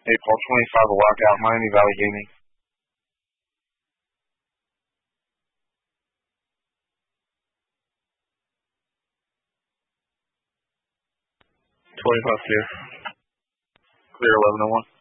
April 25, a lockout, Miami Valley Gaming. 25 clear. Clear 1101.